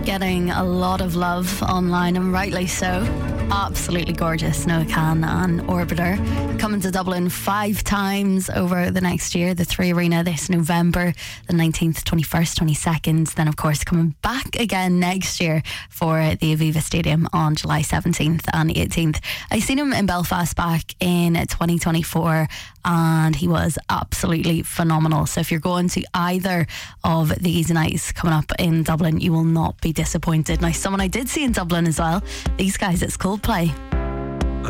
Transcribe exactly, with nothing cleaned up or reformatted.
Getting a lot of love online, and rightly so. Absolutely gorgeous. Noah Kahan and Orbiter coming to Dublin five times over the next year. The Three Arena this November, the nineteenth, twenty-first, twenty-second. Then, of course, coming back again next year for the Aviva Stadium on July seventeenth and eighteenth. I seen him in Belfast back in twenty twenty-four, and he was absolutely phenomenal. So if you're going to either of these nights coming up in Dublin, you will not be disappointed. Now, someone I did see in Dublin as well, these guys, it's Coldplay.